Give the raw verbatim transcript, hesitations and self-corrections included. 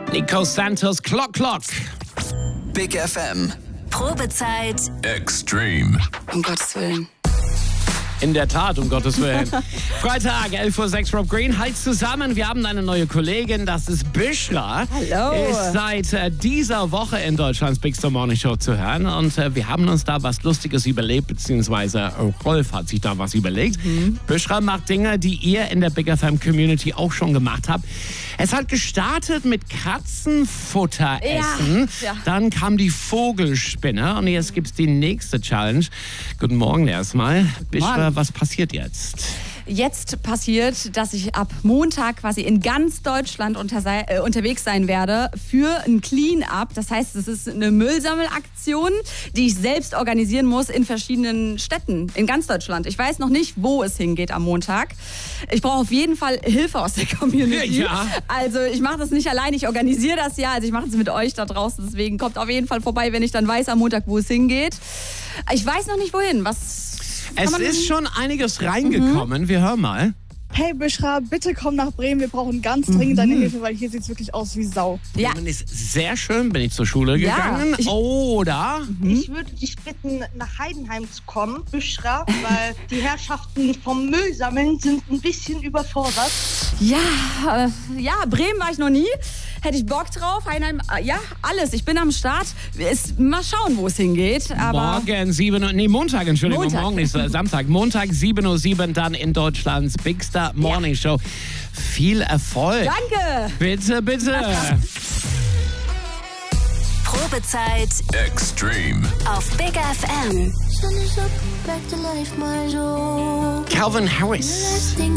Nico Santos, Clock Clock. Big F M. Probezeit. Extreme. Um Gottes Willen. In der Tat, um Gottes Willen. Freitag, elf Uhr sechs, Rob Green. Halt zusammen, wir haben eine neue Kollegin, das ist Bishra. Hallo. Ist seit äh, dieser Woche in Deutschlands Big Star Morning Show zu hören. Und äh, wir haben uns da was Lustiges überlegt, beziehungsweise äh, Rolf hat sich da was überlegt. Mhm. Bishra macht Dinge, die ihr in der Big F M Community auch schon gemacht habt. Es hat gestartet mit Katzenfutter essen. Ja, ja. Dann kam die Vogelspinne und jetzt gibt's die nächste Challenge. Guten Morgen erstmal. Bishra, was passiert jetzt? Jetzt passiert, dass ich ab Montag quasi in ganz Deutschland unter, äh, unterwegs sein werde für ein Clean-Up. Das heißt, es ist eine Müllsammelaktion, die ich selbst organisieren muss in verschiedenen Städten in ganz Deutschland. Ich weiß noch nicht, wo es hingeht am Montag. Ich brauche auf jeden Fall Hilfe aus der Community. Ja. Also ich mache das nicht allein, ich organisiere das ja. Also ich mache es mit euch da draußen. Deswegen kommt auf jeden Fall vorbei, wenn ich dann weiß am Montag, wo es hingeht. Ich weiß noch nicht, wohin. Was Es ist schon einiges reingekommen. Mhm. Wir hören mal. Hey Bishra, bitte komm nach Bremen. Wir brauchen ganz dringend mhm. deine Hilfe, weil hier sieht es wirklich aus wie Sau. Ja. Bremen ist sehr schön. Bin ich zur Schule gegangen. Ja. Oder? Mhm. Ich würde dich bitten, nach Heidenheim zu kommen, Bishra, weil die Herrschaften vom Müllsammeln sind ein bisschen überfordert. Ja, äh, ja, Bremen war ich noch nie. Hätte ich Bock drauf. Heidenheim, äh, ja, alles. Ich bin am Start. Es, mal schauen, wo es hingeht. Aber Morgen sieben Uhr, nee, Montag, Entschuldigung, Montag. morgen ist äh, Samstag. Montag sieben Uhr sieben dann in Deutschlands Big Star Morning Show. Viel Erfolg. Danke. Bitte, bitte. Probezeit. Extreme. Auf Big F M. Calvin Harris.